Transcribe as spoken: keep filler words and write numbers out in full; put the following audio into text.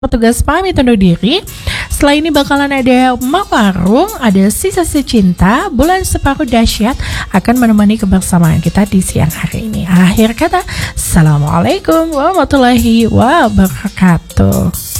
Petugas pamit undur diri. Setelah ini bakalan ada Mak Warung, ada Sisa-Sisa Cinta, Bulan Separuh Dahsyat akan menemani kebersamaan kita di siang hari ini. Akhir kata, Assalamualaikum warahmatullahi wabarakatuh.